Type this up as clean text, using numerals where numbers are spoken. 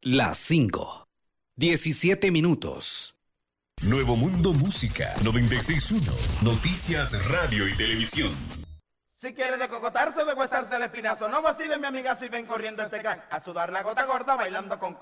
Las 5. 17 minutos. Nuevo Mundo Música 96.1. Noticias, radio y televisión. Si quieres decocotarse o deshuesarse el espinazo, no vacilen mi amiga si ven corriendo el tecán a sudar la gota gorda bailando con